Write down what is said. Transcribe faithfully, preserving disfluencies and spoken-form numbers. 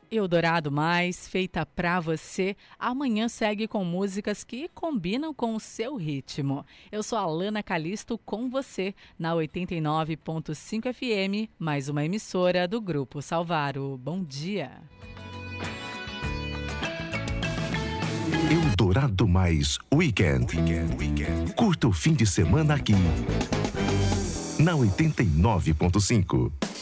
Eldorado Mais, feita pra você, amanhã segue com músicas que combinam com o seu ritmo. Eu sou a Lana Calisto com você, na oitenta e nove ponto cinco F M, mais uma emissora do Grupo Salvaro. Bom dia! Eldorado Mais Weekend. Weekend. Weekend. Curta o fim de semana aqui, na oitenta e nove ponto cinco.